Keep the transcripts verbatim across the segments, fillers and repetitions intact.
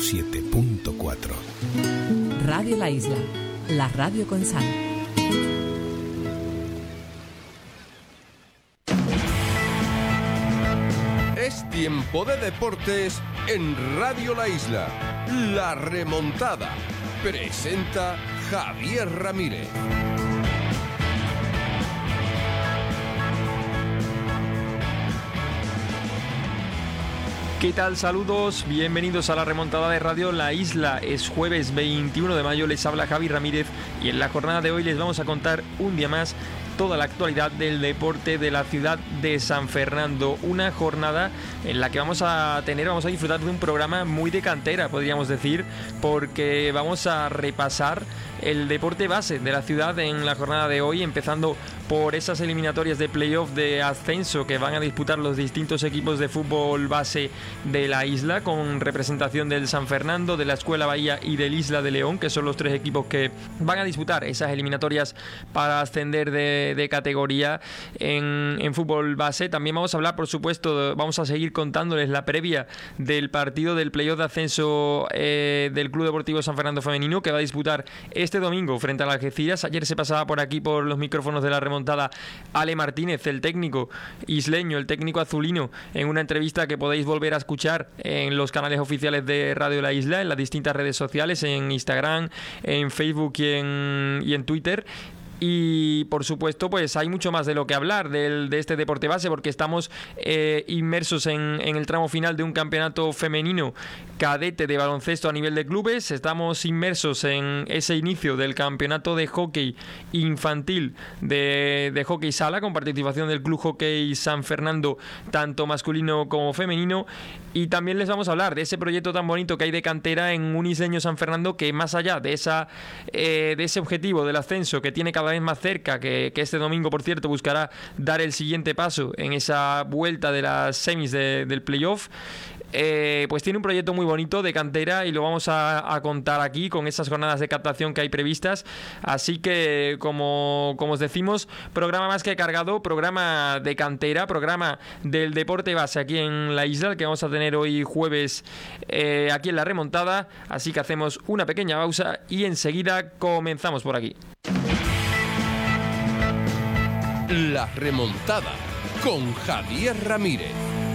siete punto cuatro. Radio La Isla, la radio con sal. Es tiempo de deportes en Radio La Isla. La Remontada. Presenta Javier Ramírez. ¿Qué tal? Saludos, bienvenidos a la remontada de Radio La Isla. Es jueves veintiuno de mayo, les habla Javi Ramírez y en la jornada de hoy les vamos a contar un día más toda la actualidad del deporte de la ciudad de San Fernando. Una jornada en la que vamos a tener, vamos a disfrutar de un programa muy de cantera, podríamos decir, porque vamos a repasar el deporte base de la ciudad en la jornada de hoy, empezando por esas eliminatorias de playoff de ascenso que van a disputar los distintos equipos de fútbol base de la isla, con representación del San Fernando, de la Escuela Bahía y del Isla de León, que son los tres equipos que van a disputar esas eliminatorias para ascender de, de categoría en, en fútbol base. También vamos a hablar, por supuesto, vamos a seguir contándoles la previa del partido del playoff de ascenso eh, del Club Deportivo San Fernando Femenino, que va a disputar este domingo frente a las Algeciras. Ayer se pasaba por aquí por los micrófonos de la remontada Ale Martínez, el técnico isleño, el técnico azulino, en una entrevista que podéis volver a escuchar en los canales oficiales de Radio La Isla, en las distintas redes sociales, en Instagram, en Facebook y en, y en Twitter. Y por supuesto, pues hay mucho más de lo que hablar del, de este deporte base, porque estamos eh, inmersos en, en el tramo final de un campeonato femenino cadete de baloncesto a nivel de clubes. Estamos inmersos en ese inicio del campeonato de hockey infantil de, de hockey sala, con participación del Club Hockey San Fernando, tanto masculino como femenino. Y también les vamos a hablar de ese proyecto tan bonito que hay de cantera en un isleño San Fernando, que más allá de, esa, eh, de ese objetivo del ascenso que tiene cada vez más cerca, que, que este domingo, por cierto, buscará dar el siguiente paso en esa vuelta de las semis de, del playoff, eh, pues tiene un proyecto muy bonito de cantera y lo vamos a, a contar aquí con esas jornadas de captación que hay previstas. Así que, como, como os decimos, programa más que cargado, programa de cantera, programa del deporte base aquí en la isla, que vamos a tener hoy jueves eh, aquí en la remontada. Así que hacemos una pequeña pausa y enseguida comenzamos por aquí. La Remontada con Javier Ramírez.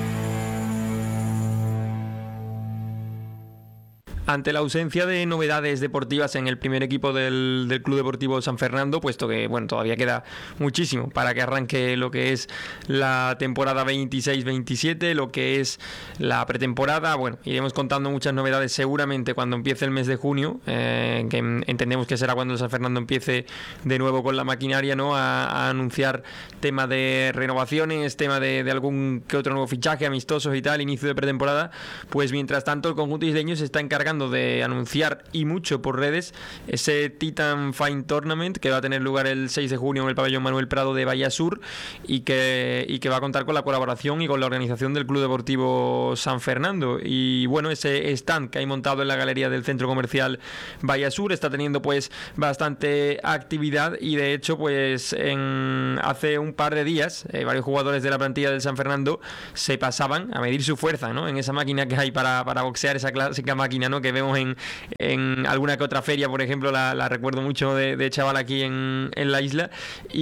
Ante la ausencia de novedades deportivas en el primer equipo del, del Club Deportivo San Fernando, puesto que bueno, todavía queda muchísimo para que arranque lo que es la temporada veintiséis veintisiete, lo que es la pretemporada, bueno, iremos contando muchas novedades seguramente cuando empiece el mes de junio, eh, que entendemos que será cuando el San Fernando empiece de nuevo con la maquinaria, ¿no? a, a anunciar tema de renovaciones, tema de, de algún que otro nuevo fichaje, amistosos y tal, inicio de pretemporada. Pues mientras tanto el conjunto isleño se está encargando de anunciar, y mucho por redes, ese Titan Fine Tournament que va a tener lugar el seis de junio en el pabellón Manuel Prado de Bahía Sur, y que, y que va a contar con la colaboración y con la organización del Club Deportivo San Fernando. Y bueno, ese stand que hay montado en la galería del centro comercial Bahía Sur está teniendo pues bastante actividad, y de hecho pues en, hace un par de días eh, varios jugadores de la plantilla del San Fernando se pasaban a medir su fuerza, ¿no? En esa máquina que hay para, para boxear, esa clásica máquina, ¿no? Que vemos en, en alguna que otra feria, por ejemplo, la, la recuerdo mucho de, de chaval aquí en, en la isla.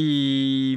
Y,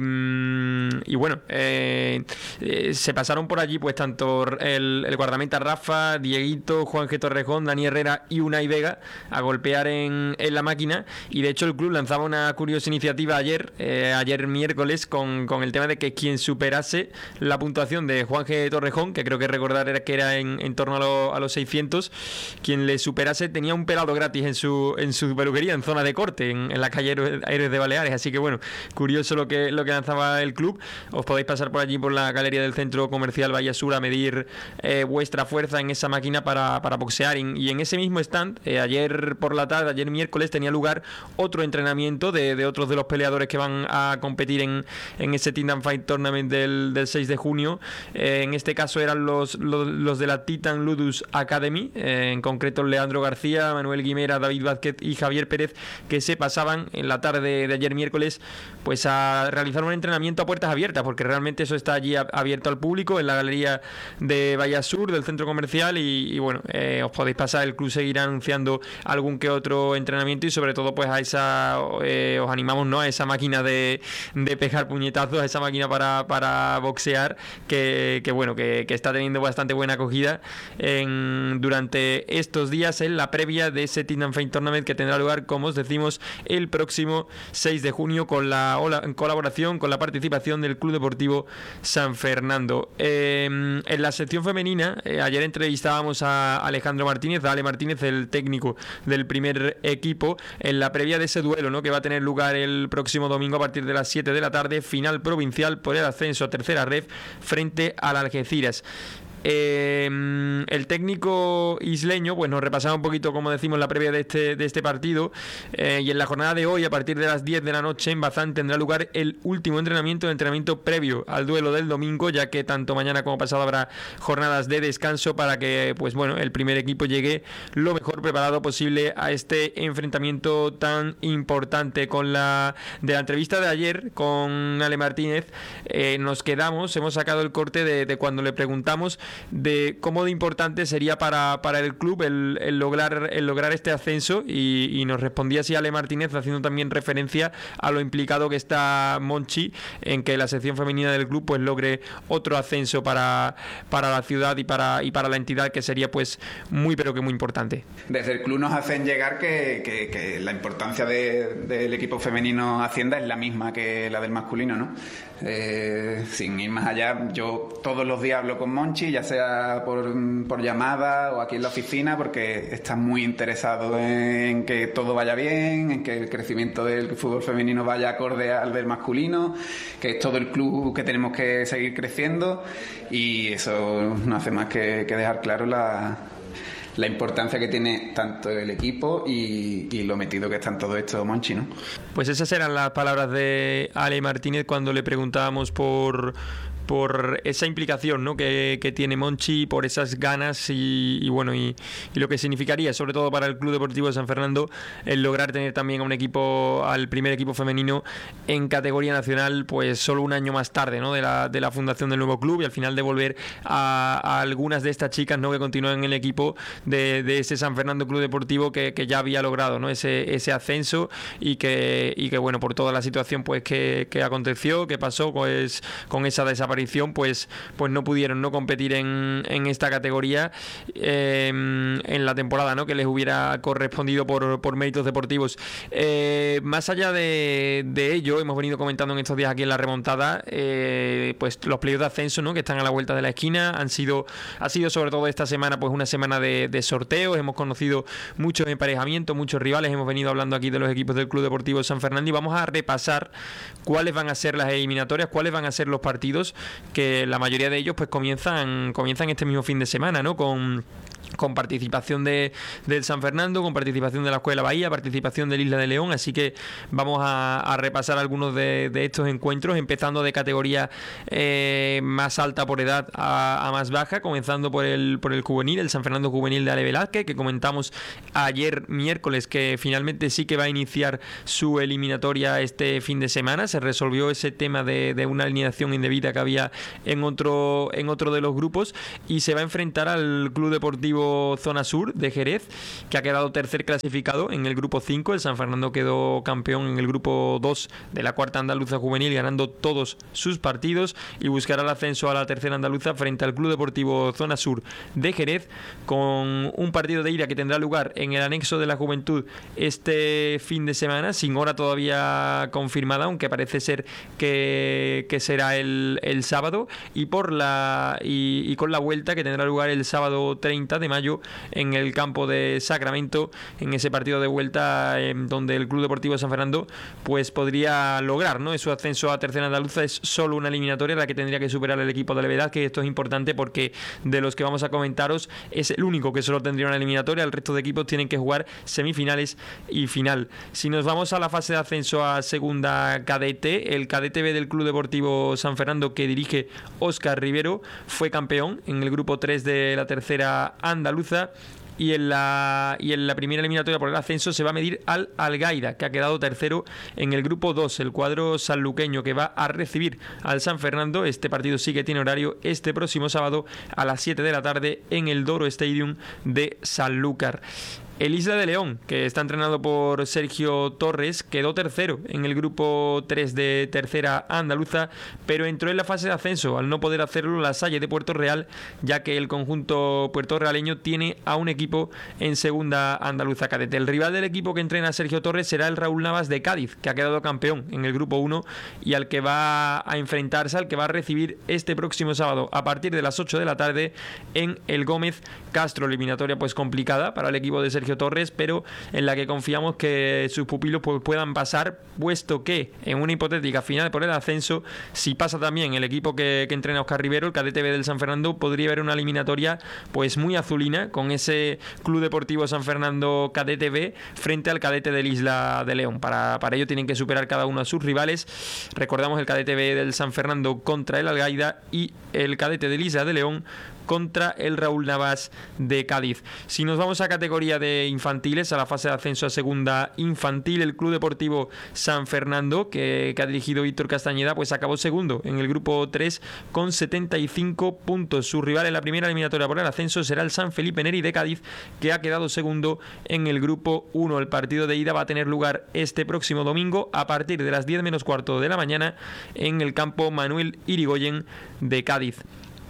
y bueno, eh, eh, se pasaron por allí pues tanto el, el guardameta Rafa, Dieguito, Juan G. Torrejón, Dani Herrera y Unai Vega a golpear en, en la máquina. Y de hecho el club lanzaba una curiosa iniciativa ayer, eh, ayer miércoles, con, con el tema de que quien superase la puntuación de Juan G. Torrejón, que creo que recordar era que era en, en torno a, lo, a los seiscientos, quien le superase tenía un pelado gratis en su en su peluquería, en zona de corte, en, en la calle Héroes de Baleares. Así que bueno, curioso lo que lo que lanzaba el club. Os podéis pasar por allí, por la galería del centro comercial Bahía Sur, a medir eh, vuestra fuerza en esa máquina para, para boxear. Y, y en ese mismo stand, eh, ayer por la tarde, ayer miércoles, tenía lugar otro entrenamiento de, de otros de los peleadores que van a competir en, en ese Titan Fight Tournament del, del seis de junio. Eh, en este caso eran los, los, los de la Titan Ludus Academy, eh, en concreto Leandro García, Manuel Guimera, David Vázquez y Javier Pérez, que se pasaban en la tarde de ayer miércoles pues a realizar un entrenamiento a puertas abiertas, porque realmente eso está allí abierto al público en la galería de Bahía Sur del centro comercial y, y bueno, eh, os podéis pasar, el club seguirá anunciando algún que otro entrenamiento y sobre todo pues a esa, eh, os animamos, ¿no?, a esa máquina de, de pegar puñetazos, a esa máquina para, para boxear que, que bueno, que, que está teniendo bastante buena acogida en, durante estos días en la previa de ese Team and Fame Tournament que tendrá lugar, como os decimos, el próximo seis de junio con la en colaboración con la participación del Club Deportivo San Fernando. Eh, en la sección femenina, eh, ayer entrevistábamos a Alejandro Martínez, a Ale Martínez, el técnico del primer equipo, en la previa de ese duelo, ¿no?, que va a tener lugar el próximo domingo a partir de las siete de la tarde, final provincial por el ascenso a tercera ref frente al Algeciras. Eh, el técnico isleño pues nos repasaba un poquito, como decimos, la previa de este, de este partido, eh, y en la jornada de hoy a partir de las diez de la noche en Bazán tendrá lugar el último entrenamiento, el entrenamiento previo al duelo del domingo, ya que tanto mañana como pasado habrá jornadas de descanso para que pues bueno, el primer equipo llegue lo mejor preparado posible a este enfrentamiento tan importante. Con la de la entrevista de ayer con Ale Martínez, eh, nos quedamos, hemos sacado el corte de, de cuando le preguntamos de cómo de importante sería para, para el club el, el lograr el lograr este ascenso y, y nos respondía así Ale Martínez, haciendo también referencia a lo implicado que está Monchi en que la sección femenina del club pues logre otro ascenso para, para la ciudad y para, y para la entidad, que sería pues muy pero que muy importante. Desde el club nos hacen llegar que, que, que la importancia de, del equipo femenino Hacienda es la misma que la del masculino, ¿no? Eh, sin ir más allá, yo todos los días hablo con Monchi, ya sea por, por llamada o aquí en la oficina, porque está muy interesado en que todo vaya bien, en que el crecimiento del fútbol femenino vaya acorde al del masculino, que es todo el club que tenemos que seguir creciendo, y eso no hace más que, que dejar claro la, la importancia que tiene tanto el equipo y, y lo metido que está en todo esto Monchi, ¿no? Pues esas eran las palabras de Ale Martínez cuando le preguntábamos por por esa implicación, ¿no?, que, que tiene Monchi, por esas ganas y, y bueno y, y lo que significaría sobre todo para el Club Deportivo de San Fernando el lograr tener también a un equipo, al primer equipo femenino en categoría nacional, pues solo un año más tarde, ¿no?, de la, de la fundación del nuevo club, y al final devolver a, a algunas de estas chicas, ¿no?, que continúan en el equipo de, de ese San Fernando Club Deportivo que, que ya había logrado, ¿no?, ese, ese ascenso y que, y que bueno, por toda la situación pues que, que aconteció, que pasó pues con esa desaparición, pues pues no pudieron no competir en, en esta categoría eh, en la temporada, ¿no?, que les hubiera correspondido por, por méritos deportivos. Eh, más allá de, de ello, hemos venido comentando en estos días aquí en La Remontada, eh, pues los playoffs de ascenso, ¿no?, que están a la vuelta de la esquina. Han sido, ha sido sobre todo esta semana pues una semana de, de sorteos. Hemos conocido muchos emparejamientos, muchos rivales. Hemos venido hablando aquí de los equipos del Club Deportivo San Fernando y vamos a repasar cuáles van a ser las eliminatorias, cuáles van a ser los partidos, que la mayoría de ellos pues comienzan comienzan este mismo fin de semana, ¿no?, con con participación de del San Fernando, con participación de la Escuela Bahía, participación del Isla de León, así que vamos a, a repasar algunos de, de estos encuentros, empezando de categoría eh, más alta por edad a, a más baja, comenzando por el por el juvenil, el San Fernando Juvenil de Ale Velázquez, que comentamos ayer miércoles que finalmente sí que va a iniciar su eliminatoria este fin de semana. Se resolvió ese tema de, de una alineación indebida que había en otro en otro de los grupos y se va a enfrentar al Club Deportivo Zona Sur de Jerez, que ha quedado tercer clasificado en el grupo cinco. El San Fernando quedó campeón en el grupo dos de la cuarta andaluza juvenil, ganando todos sus partidos, y buscará el ascenso a la tercera andaluza frente al Club Deportivo Zona Sur de Jerez, con un partido de ida que tendrá lugar en el anexo de la Juventud este fin de semana, sin hora todavía confirmada, aunque parece ser que, que será el, el sábado, y por la y, y con la vuelta que tendrá lugar el sábado treinta de mayo en el campo de Sacramento, en ese partido de vuelta eh, donde el Club Deportivo San Fernando pues podría lograr, ¿no?, su ascenso a tercera andaluza. Es solo una eliminatoria la que tendría que superar el equipo de Levedad, que esto es importante porque de los que vamos a comentaros es el único que solo tendría una eliminatoria. El resto de equipos tienen que jugar semifinales y final. Si nos vamos a la fase de ascenso a segunda cadete, el cadete B del Club Deportivo San Fernando, que dirige Óscar Rivero, fue campeón en el grupo tres de la tercera andaluza y en la y en la primera eliminatoria por el ascenso se va a medir al Algaida, que ha quedado tercero en el grupo dos, el cuadro sanluqueño, que va a recibir al San Fernando. Este partido sí que tiene horario este próximo sábado a las siete de la tarde en el Doro Stadium de Sanlúcar. El Isla de León, que está entrenado por Sergio Torres, quedó tercero en el grupo tres de tercera andaluza, pero entró en la fase de ascenso al no poder hacerlo la Salle de Puerto Real, ya que el conjunto puertorrealeño tiene a un equipo en segunda andaluza cadete. El rival del equipo que entrena Sergio Torres será el Raúl Navas de Cádiz, que ha quedado campeón en el grupo uno y al que va a enfrentarse, al que va a recibir este próximo sábado a partir de las ocho de la tarde en el Gómez Castro. Eliminatoria pues complicada para el equipo de Sergio Torres, pero en la que confiamos que sus pupilos pues, puedan pasar, puesto que en una hipotética final por el ascenso, si pasa también el equipo que, que entrena Óscar Rivero, el Cadete B del San Fernando, podría haber una eliminatoria pues muy azulina con ese Club Deportivo San Fernando Cadete B frente al Cadete del Isla de León. Para, para ello tienen que superar cada uno a sus rivales. Recordamos el Cadete B del San Fernando contra el Algaida y el Cadete del Isla de León contra el Raúl Navas de Cádiz. Si nos vamos a categoría de infantiles, a la fase de ascenso a segunda infantil, el Club Deportivo San Fernando, que, que ha dirigido Víctor Castañeda, pues acabó segundo en el grupo tres con setenta y cinco puntos. Su rival en la primera eliminatoria por el ascenso será el San Felipe Neri de Cádiz, que ha quedado segundo en el grupo uno. El partido de ida va a tener lugar este próximo domingo a partir de las diez menos cuarto de la mañana en el campo Manuel Irigoyen de Cádiz.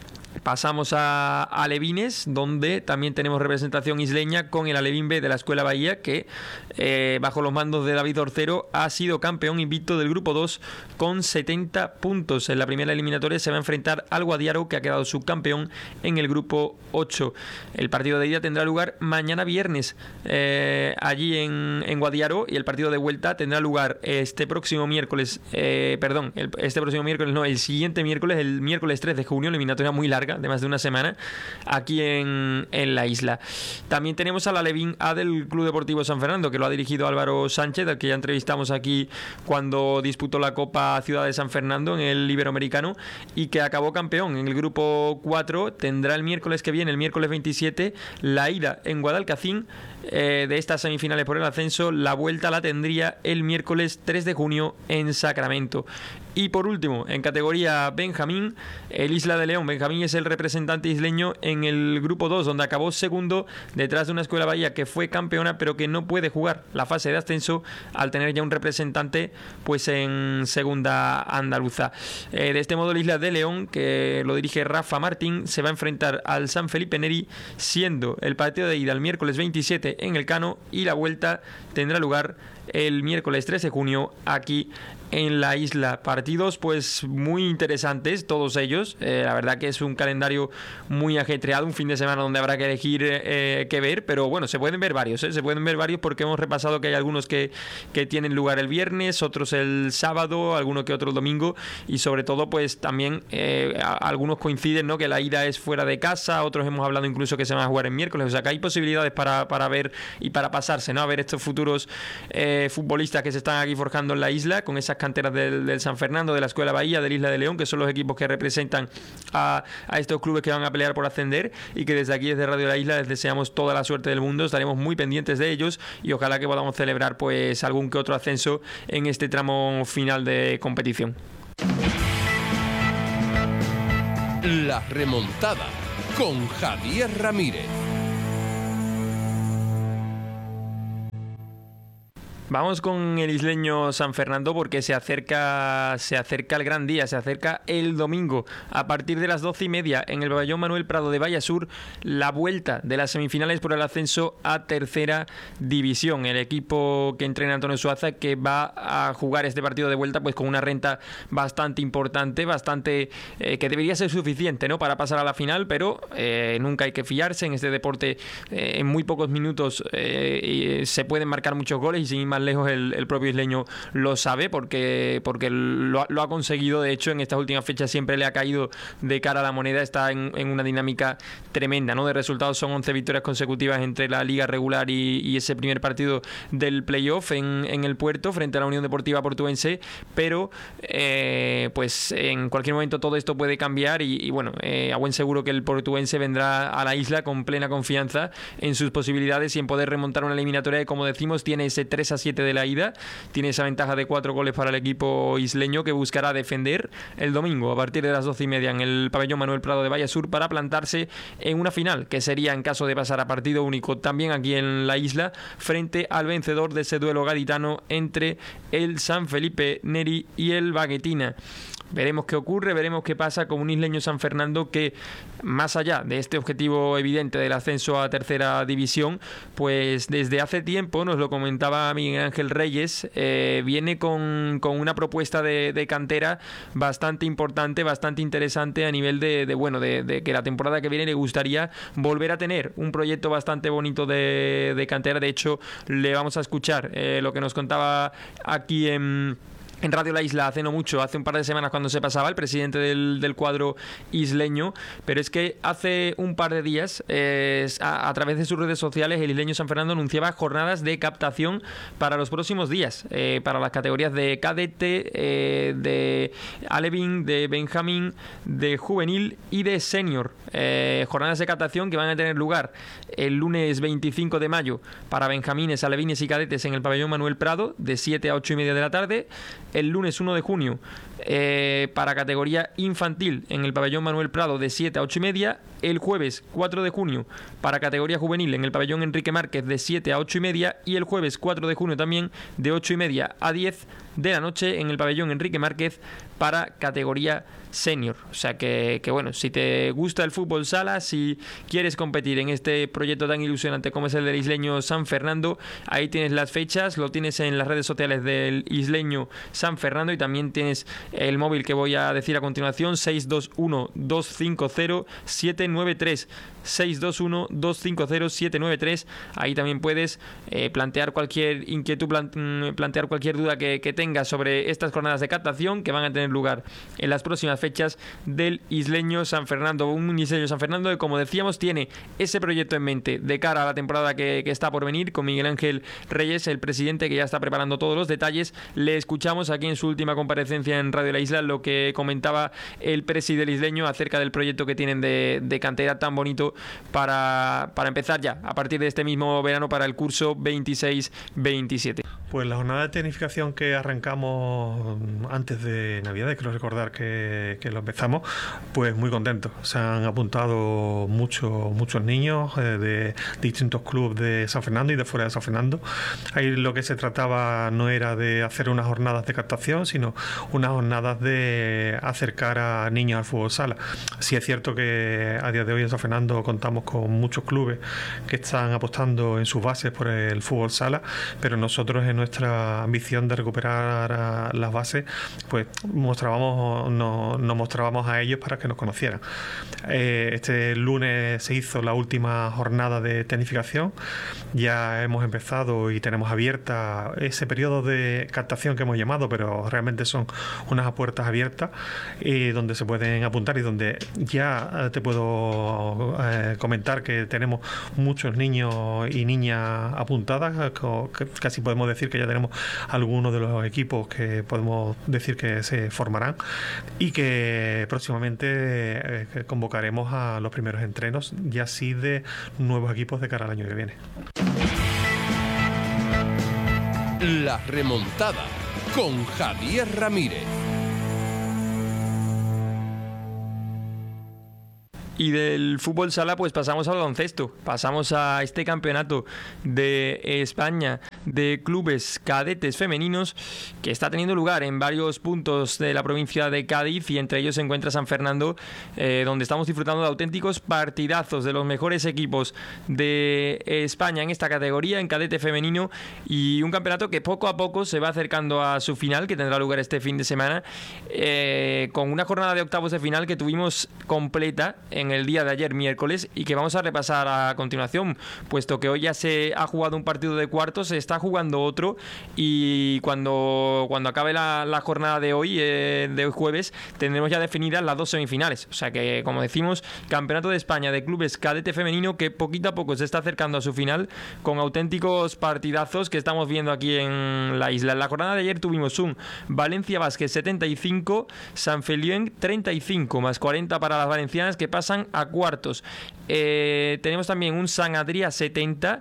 Pasamos a Alevines, donde también tenemos representación isleña con el Alevín B de la Escuela Bahía, que eh, bajo los mandos de David Orcero ha sido campeón invicto del grupo dos con setenta puntos. En la primera eliminatoria se va a enfrentar al Guadiaro, que ha quedado subcampeón en el grupo ocho. El partido de ida tendrá lugar mañana viernes eh, allí en, en Guadiaro, y el partido de vuelta tendrá lugar este próximo miércoles, eh, perdón, el, este próximo miércoles no, el siguiente miércoles, el miércoles tres de junio, eliminatoria muy larga, de más de una semana, aquí en, en la isla. También tenemos al Alevín A del Club Deportivo San Fernando, que lo ha dirigido Álvaro Sánchez, al que ya entrevistamos aquí cuando disputó la Copa Ciudad de San Fernando en el Iberoamericano, y que acabó campeón en el grupo cuatro. Tendrá el miércoles que viene, el miércoles veintisiete, la ida en Guadalcacín eh, de estas semifinales por el ascenso. La vuelta la tendría el miércoles tres de junio en Sacramento. Y por último, en categoría Benjamín, el Isla de León. Benjamín es el representante isleño en el grupo dos, donde acabó segundo detrás de una Escuela Bahía que fue campeona, pero que no puede jugar la fase de ascenso al tener ya un representante pues en segunda andaluza. Eh, de este modo, el Isla de León, que lo dirige Rafa Martín, se va a enfrentar al San Felipe Neri, siendo el partido de ida el miércoles veintisiete en el Cano, y la vuelta tendrá lugar el miércoles tres de junio aquí en la isla. Partidos pues muy interesantes todos ellos. Eh, la verdad que es un calendario muy ajetreado, un fin de semana donde habrá que elegir eh, qué ver, pero bueno, se pueden ver varios, ¿eh? se pueden ver varios porque hemos repasado que hay algunos que, que tienen lugar el viernes, otros el sábado, alguno que otro el domingo, y sobre todo pues también eh, algunos coinciden, ¿no?, que la ida es fuera de casa, otros hemos hablado incluso que se van a jugar en miércoles, o sea que hay posibilidades para, para ver y para pasarse, ¿no?, a ver estos futuros eh, futbolistas que se están aquí forjando en la isla, con esas canteras del, del San Fernando, de la Escuela Bahía, del Isla de León, que son los equipos que representan a, a estos clubes que van a pelear por ascender, y que desde aquí, desde Radio La Isla, les deseamos toda la suerte del mundo. Estaremos muy pendientes de ellos y ojalá que podamos celebrar pues algún que otro ascenso en este tramo final de competición. La remontada con Javier Ramírez. Vamos con el isleño San Fernando porque se acerca se acerca el gran día, se acerca el domingo a partir de las doce y media en el pabellón Manuel Prado de Vallasur, la vuelta de las semifinales por el ascenso a tercera división. El equipo que entrena Antonio Suaza, que va a jugar este partido de vuelta pues con una renta bastante importante, bastante eh, que debería ser suficiente, ¿no?, para pasar a la final, pero eh, nunca hay que fiarse en este deporte. Eh, en muy pocos minutos eh, se pueden marcar muchos goles, y sin ir más lejos, el, el propio isleño lo sabe, porque, porque lo, lo ha conseguido. De hecho, en estas últimas fechas siempre le ha caído de cara a la moneda. Está en, en una dinámica tremenda, ¿no? De resultados son once victorias consecutivas entre la liga regular y, y ese primer partido del playoff en, en el Puerto frente a la Unión Deportiva Portuense, pero eh, pues en cualquier momento todo esto puede cambiar y, y bueno, eh, a buen seguro que el portuense vendrá a la isla con plena confianza en sus posibilidades y en poder remontar una eliminatoria que, como decimos, tiene ese tres a siete de la ida, tiene esa ventaja de cuatro goles para el equipo isleño, que buscará defender el domingo a partir de las doce y media en el pabellón Manuel Prado de Vallasur para plantarse en una final, que sería, en caso de pasar a partido único, también aquí en la isla, frente al vencedor de ese duelo gaditano entre el San Felipe Neri y el Baguetina. Veremos qué ocurre, veremos qué pasa con un isleño San Fernando que, más allá de este objetivo evidente del ascenso a tercera división, pues desde hace tiempo, nos lo comentaba Miguel Ángel Reyes, eh, viene con, con una propuesta de, de cantera bastante importante, bastante interesante a nivel de, de bueno, de, de que la temporada que viene le gustaría volver a tener un proyecto bastante bonito de, de cantera. De hecho, le vamos a escuchar eh, lo que nos contaba aquí en... en Radio La Isla hace no mucho, hace un par de semanas cuando se pasaba, el presidente del, del cuadro isleño, pero es que hace un par de días, eh, a, a través de sus redes sociales, el isleño San Fernando anunciaba jornadas de captación para los próximos días, eh, para las categorías de cadete, eh, de alevín, de benjamín, de juvenil y de senior. Eh, jornadas de captación que van a tener lugar el lunes veinticinco de mayo para benjamines, alevines y cadetes en el pabellón Manuel Prado, de siete a ocho y media de la tarde. El lunes uno de junio eh, para categoría infantil en el pabellón Manuel Prado, de siete a ocho y media. El jueves cuatro de junio para categoría juvenil en el pabellón Enrique Márquez, de siete a ocho y media. Y el jueves cuatro de junio también, de ocho y media a diez de la noche en el pabellón Enrique Márquez para categoría senior. O sea que, que bueno, si te gusta el fútbol sala, si quieres competir en este proyecto tan ilusionante como es el del isleño San Fernando, ahí tienes las fechas, lo tienes en las redes sociales del isleño San Fernando, y también tienes el móvil que voy a decir a continuación: seis dos uno, dos cinco cero, siete nueve tres, seis dos uno, dos cinco cero, siete nueve tres. Ahí también puedes eh, plantear cualquier inquietud, plan, plantear cualquier duda que, que tengas sobre estas jornadas de captación que van a tener lugar en las próximas fechas del isleño San Fernando. Un isleño San Fernando que, como decíamos, tiene ese proyecto en mente de cara a la temporada que, que está por venir, con Miguel Ángel Reyes, el presidente, que ya está preparando todos los detalles. Le escuchamos aquí en su última comparecencia en Radio La Isla lo que comentaba el presidente del isleño acerca del proyecto que tienen de, de cantera tan bonito para, para empezar ya a partir de este mismo verano para el curso veintiséis veintisiete. Pues la jornada de tecnificación que arrancamos antes de Navidad, quiero recordar que, que lo empezamos, pues muy contentos. Se han apuntado muchos muchos niños eh, de distintos clubes de San Fernando y de fuera de San Fernando. Ahí lo que se trataba no era de hacer unas jornadas de captación, sino unas jornadas de acercar a niños al fútbol sala. Sí es cierto que a día de hoy en San Fernando contamos con muchos clubes que están apostando en sus bases por el fútbol sala, pero nosotros, en nuestra ambición de recuperar las bases, pues mostrábamos, nos, nos mostrábamos a ellos para que nos conocieran. Eh, este lunes se hizo la última jornada de tecnificación. Ya hemos empezado y tenemos abierta ese periodo de captación que hemos llamado, pero realmente son unas puertas abiertas eh, donde se pueden apuntar, y donde ya te puedo eh, comentar que tenemos muchos niños y niñas apuntadas. Casi podemos decir que ya tenemos algunos de los equipos que podemos decir que se formarán, y que próximamente eh, convocaremos a los primeros entrenos, ya sí, de nuevos equipos de cara al año que viene. La remontada con Javier Ramírez. Y del fútbol sala pues pasamos al baloncesto, pasamos a este campeonato de España de clubes cadetes femeninos que está teniendo lugar en varios puntos de la provincia de Cádiz, y entre ellos se encuentra San Fernando, eh, donde estamos disfrutando de auténticos partidazos de los mejores equipos de España en esta categoría, en cadete femenino, y un campeonato que poco a poco se va acercando a su final, que tendrá lugar este fin de semana, eh, con una jornada de octavos de final que tuvimos completa en en el día de ayer miércoles y que vamos a repasar a continuación, puesto que hoy ya se ha jugado un partido de cuartos, se está jugando otro y cuando, cuando acabe la, la jornada de hoy, eh, de hoy jueves, tendremos ya definidas las dos semifinales. O sea que, como decimos, Campeonato de España de Clubes Cadete Femenino que poquito a poco se está acercando a su final con auténticos partidazos que estamos viendo aquí en la isla. En la jornada de ayer tuvimos un Valencia Basket setenta y cinco, San Feliuenc treinta y cinco, más cuarenta para las valencianas que pasan a cuartos. Eh, tenemos también un San Adrià setenta,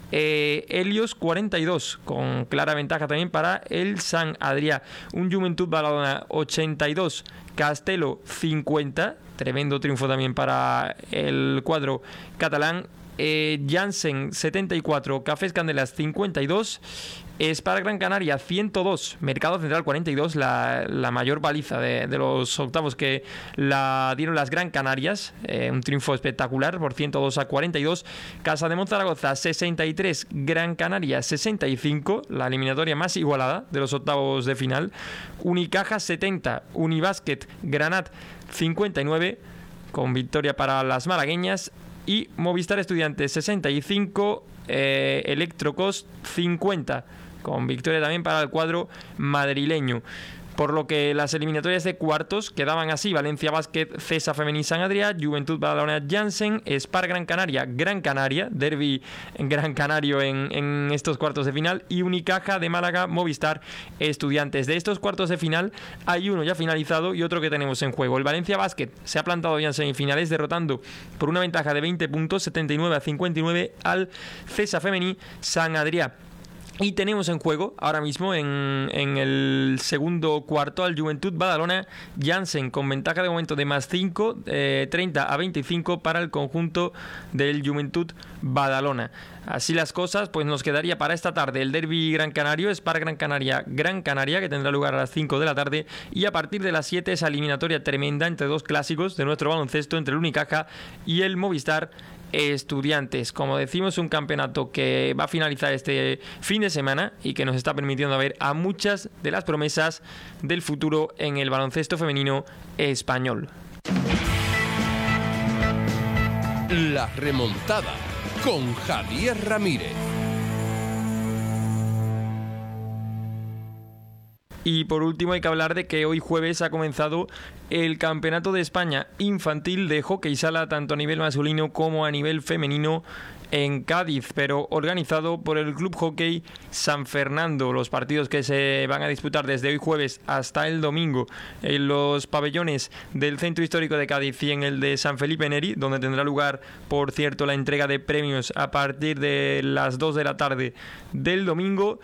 eh, Helios cuarenta y dos, con clara ventaja también para el San Adrià. Un Juventud Badalona ochenta y dos, Castelo cincuenta, tremendo triunfo también para el cuadro catalán. eh, Janssen setenta y cuatro, Cafés Candelas cincuenta y dos, Spar Gran Canaria ciento dos, Mercado Central cuarenta y dos, la, la mayor paliza de, de los octavos que la dieron las Gran Canarias, eh, un triunfo espectacular por ciento dos a cuarenta y dos. Casa de Monzaragoza sesenta y tres, Gran Canaria sesenta y cinco, la eliminatoria más igualada de los octavos de final. Unicaja setenta, Unibásquet Granat cincuenta y nueve, con victoria para las malagueñas. Y Movistar Estudiantes sesenta y cinco, eh, Electrocos cincuenta, con victoria también para el cuadro madrileño. Por lo que las eliminatorias de cuartos quedaban así: Valencia Basket, Cesa Femení San Adrià, Juventud Badalona Janssen, Spar Gran Canaria, Gran Canaria, derbi Gran Canario en, en estos cuartos de final, y Unicaja de Málaga, Movistar Estudiantes. De estos cuartos de final hay uno ya finalizado y otro que tenemos en juego. El Valencia Basket se ha plantado ya en semifinales derrotando por una ventaja de veinte puntos, setenta y nueve a cincuenta y nueve, al Cesa Femení San Adrià. Y tenemos en juego ahora mismo en, en el segundo cuarto al Juventud Badalona Janssen, con ventaja de momento de más cinco, eh, treinta a veinticinco para el conjunto del Juventud Badalona. Así las cosas, pues nos quedaría para esta tarde el derbi Gran Canario, Spar Gran Canaria, Gran Canaria, que tendrá lugar a las cinco de la tarde, y a partir de las siete esa eliminatoria tremenda entre dos clásicos de nuestro baloncesto, entre el Unicaja y el Movistar Estudiantes. Como decimos, un campeonato que va a finalizar este fin de semana y que nos está permitiendo ver a muchas de las promesas del futuro en el baloncesto femenino español. La remontada con Javier Ramírez. Y por último hay que hablar de que hoy jueves ha comenzado el Campeonato de España Infantil de Hockey Sala, tanto a nivel masculino como a nivel femenino, en Cádiz, pero organizado por el Club Hockey San Fernando. Los partidos que se van a disputar desde hoy jueves hasta el domingo en los pabellones del Centro Histórico de Cádiz y en el de San Felipe Neri, donde tendrá lugar, por cierto, la entrega de premios a partir de las dos de la tarde del domingo.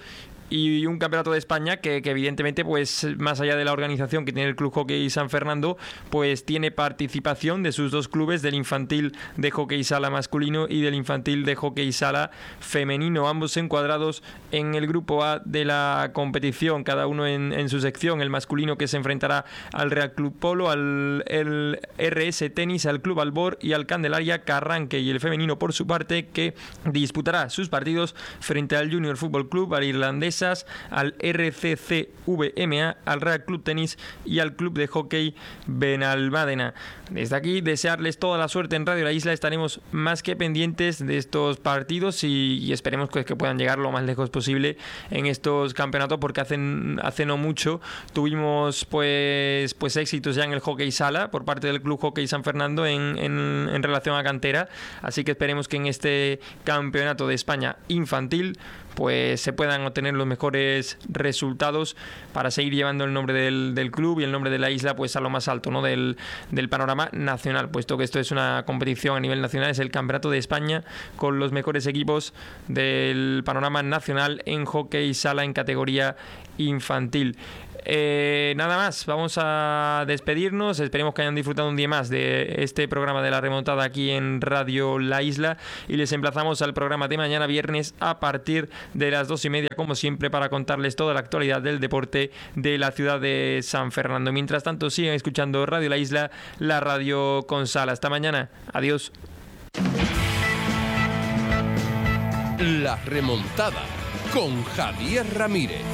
Y un campeonato de España que, que evidentemente, pues más allá de la organización que tiene el Club Hockey San Fernando, pues tiene participación de sus dos clubes, del infantil de hockey sala masculino y del infantil de hockey sala femenino, ambos encuadrados en el grupo A de la competición, cada uno en, en su sección. El masculino, que se enfrentará al Real Club Polo, al el R S Tenis, al Club Albor y al Candelaria Carranque, y el femenino, por su parte, que disputará sus partidos frente al Junior Fútbol Club, al Irlandés, al R C C V M A, al Real Club Tenis y al Club de Hockey Benalmádena. Desde aquí, desearles toda la suerte en Radio La Isla. Estaremos más que pendientes de estos partidos y, y esperemos pues, que puedan llegar lo más lejos posible en estos campeonatos, porque hace, hace no mucho tuvimos pues, pues éxitos ya en el hockey sala por parte del Club Hockey San Fernando en, en, en relación a cantera, así que esperemos que en este Campeonato de España infantil pues se puedan obtener los mejores resultados para seguir llevando el nombre del, del club y el nombre de la isla pues a lo más alto, ¿no? del, del panorama nacional, puesto que esto es una competición a nivel nacional, es el Campeonato de España con los mejores equipos del panorama nacional en hockey sala en categoría infantil. Eh, nada más, vamos a despedirnos. Esperemos que hayan disfrutado un día más de este programa de La Remontada aquí en Radio La Isla, y les emplazamos al programa de mañana viernes a partir de las dos y media, como siempre, para contarles toda la actualidad del deporte de la ciudad de San Fernando. Mientras tanto, sigan escuchando Radio La Isla, la radio con sal. Hasta mañana, adiós. La Remontada con Javier Ramírez.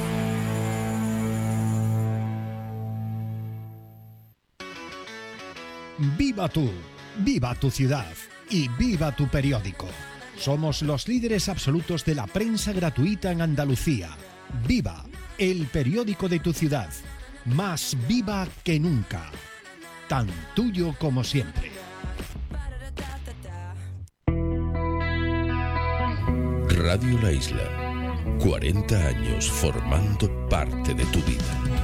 Viva tú, Viva tu ciudad y viva tu periódico. Somos los líderes absolutos de la prensa gratuita en Andalucía. Viva, el periódico de tu ciudad. Más viva que nunca. Tan tuyo como siempre. Radio La Isla. cuarenta años formando parte de tu vida.